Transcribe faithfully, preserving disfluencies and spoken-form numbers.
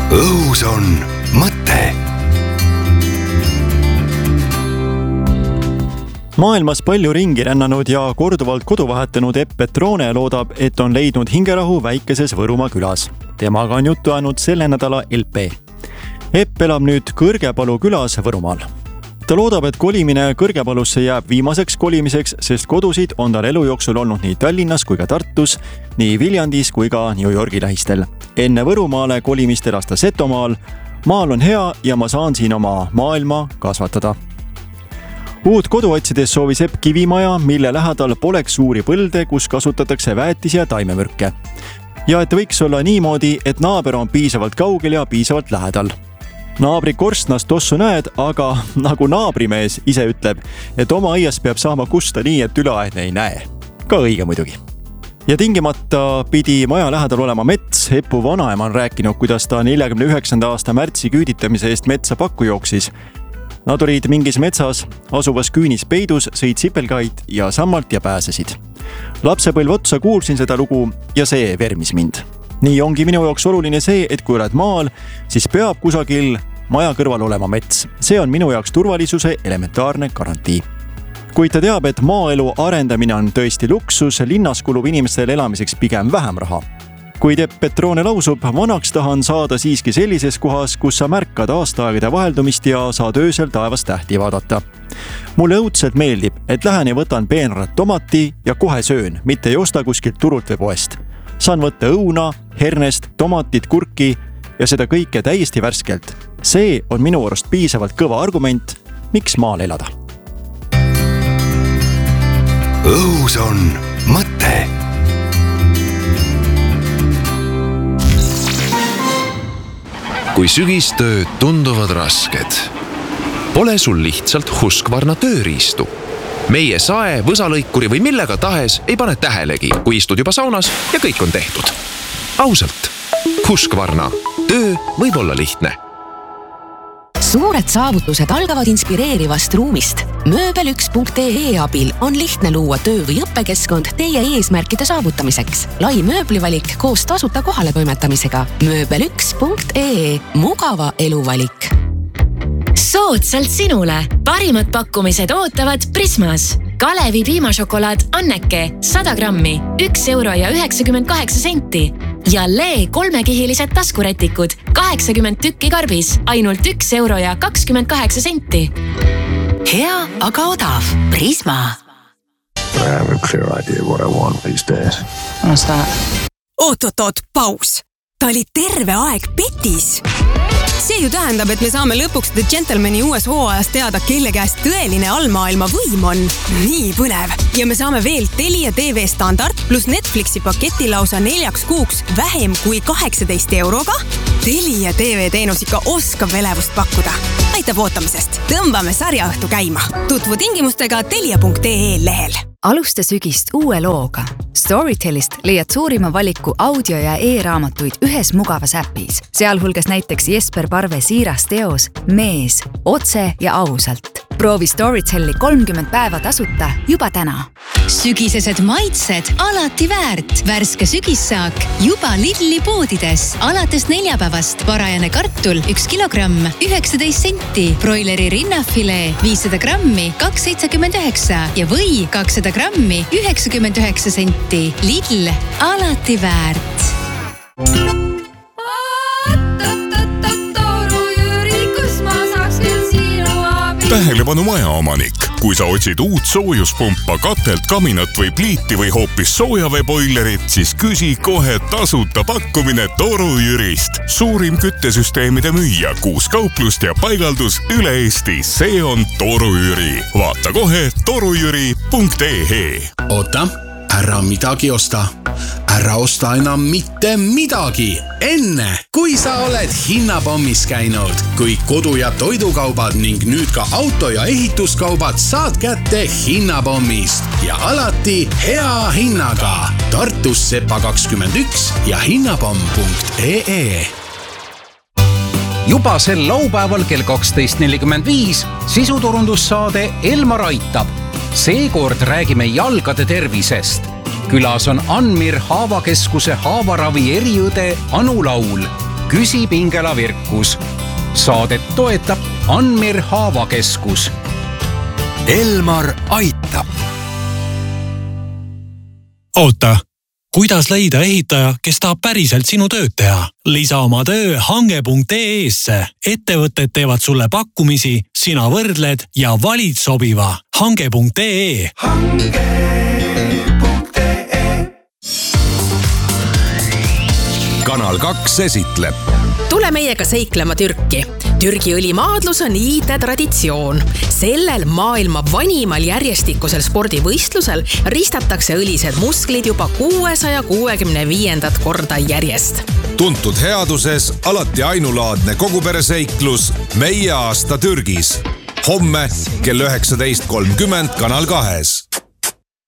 õhus on mõte. Maailmas palju ringi rännanud ja korduvalt kodu vahetanud Epp Petrone loodab, et on leidnud hingerahu väikeses Võrumaa külas. Temaga on juttu ainult selle nädala L P. Epp elab nüüd Kõrgepalu külas Võrumaal. Ta loodab, et kolimine Kõrgepalusse jääb viimaseks kolimiseks, sest kodusid on tal elu jooksul olnud nii Tallinnas kui ka Tartus, nii Viljandis kui ka New Yorgi lähistel. Enne Võrumaale kolimist elas ta Setomaal. Maal on hea ja ma saan siin oma maailma kasvatada. Uut kodu otsides soovis Epp kivimaja, mille lähedal poleks suuri põlde, kus kasutatakse väetis- ja taimemürke. Ja et võiks olla niimoodi, et naaber on piisavalt kaugel ja piisavalt lähedal. Naabri korstnast tossu näed, aga nagu naabrimees ise ütleb, et oma aias peab saama kusta nii, et üleaedne ei näe. Ka õige muidugi. Ja tingimata pidi maja lähedal olema mets. Epu vanaema on rääkinud, kuidas ta neljakümne üheksanda aasta märtsi küüditamise eest metsa pakku jooksis. Nad olid mingis metsas, asuvas küünis peidus, sõid sipelgaid ja sammalt ja pääsesid. Lapsepõlv otsa kuulsin seda lugu ja see vermis mind. Nii ongi minu jaoks oluline see, et kui oled maal, siis peab kusagil maja kõrval olema mets. See on minu jaoks turvalisuse elementaarne garantii. Kuid ta teab, et maaelu arendamine on tõesti luksus, linnas kulub inimestel elamiseks pigem vähem raha. Kuid Epp Petrone lausub, vanaks tahan saada siiski sellises kohas, kus sa märkad aastaaegade vaheldumist ja saad öösel taevast tähti vaadata. Mulle õudselt meeldib, et lähen ja võtan peenrat tomati ja kohe söön, mitte ei osta kuskilt turult või poest. Saan võtta õuna, hernest, tomatit, kurki ja seda kõike täiesti värskelt. See on minu arust piisavalt kõva argument, miks maal elada. Õhus on mõte. Kui sügistööd tunduvad rasked, pole sul lihtsalt Husqvarna tööriistu. Meie sae, võsalõikuri või millega tahes ei pane tähelegi, kui istud juba saunas ja kõik on tehtud. Ausalt, Husqvarna. Töö võib olla lihtne. Suured saavutused algavad inspireerivast ruumist. Mööbel üks punkt ee abil on lihtne luua töö- või õppekeskkond teie eesmärkide saavutamiseks. Lai mööblivalik koos tasuta kohale toimetamisega. Mööbel üks punkt ee. Mugava eluvalik. Soodsalt sinule. Parimad pakkumised ootavad Prismas. Kalevi piimašokolaad Anneke sada grammi, üks euro ja üheksakümmend kaheksa senti. Ja Lee kolmekihilised taskurätikud, kaheksakümmend tükki karbis, ainult üks euro ja kakskümmend kaheksa senti. Hea, aga odav. Prisma. I have a clear idea what I want these days. What's that? Oot, oot, oot, paus. Ta oli terve aeg petis. See ju tähendab, et me saame lõpuks The Gentlemani uues hooajas teada, kelle käest tõeline allmaailma võim on. Nii põnev. Ja me saame veel Telia T V standard plus Netflixi paketi lausa neljaks kuuks vähem kui kaheksateist euroga. Telia T V teenus ikka oskab elevust pakkuda. Aitab ootamisest. Tõmbame sarjaõhtu käima. Tutvu tingimustega telia punkt ee lehel. Alusta sügist uue looga. Storytelist leiad suurima valiku audio- ja e-raamatuid ühes mugavas äpis. Sealhulgas näiteks Jesper Parve siiras teos Mees, otse ja ausalt. Proovi Storytelli kolmkümmend päeva tasuta juba täna. Sügisesed maitsed alati väärt. Värske sügissaak juba Lidli poodides. Alates neljapäevast parajane kartul üks kilogramm, üheksateist senti. Broileri rinnafilee viissada grammi, kaks seitsekümmend üheksa ja või kakssada grammi, üheksakümmend üheksa senti. Lidl alati väärt. Tähelepanu majaomanik. Kui sa otsid uut soojuspumpa, katelt, kaminat või pliiti või hoopis soojaveeboilerit, siis küsi kohe tasuta pakkumine Toru Jürist. Suurim küttesüsteemide müüja, kuus kauplust ja paigaldus üle Eesti. See on Toru Jüri. Vaata kohe torujüri punkt ee. Oota, ära midagi osta. Ära osta enam mitte midagi. Enne, kui sa oled hinnapommis käinud. Kõik kodu- ja toidukaubad ning nüüd ka auto- ja ehituskaubad saad kätte hinnapommist. Ja alati hea hinnaga. Tartus Sepa kakskümmend üks ja hinnapomm punkt ee. Juba sel laupäeval kell kaksteist nelikümmend viis sisuturundussaade Elmar aitab. Seekord räägime jalgade tervisest. Külas on Anmir Haavakeskuse haavaravi eriõde Anu Laul. Küsi Pingela Virkus. Saadet toetab Anmir Haavakeskus. Elmar aitab. Oota, kuidas leida ehitaja, kes tahab päriselt sinu tööd teha? Lisa oma töö hange punkt ee-sse. Ettevõtted teevad sulle pakkumisi, sina võrdled ja valid sobiva. hange punkt ee. hange punkt ee. Kanal kaks esitleb. Tule meiega seiklema Türki. Türgi õlimaadlus on iide traditsioon. Sellel maailma vanimal järjestikusel spordivõistlusel ristatakse õlised musklid juba kuuesaja kuuekümne viiendat korda järjest. Tuntud headuses alati ainulaadne kogupereseiklus Meie aasta Türgis. Homme kell üheksateist kolmkümmend Kanal kahes.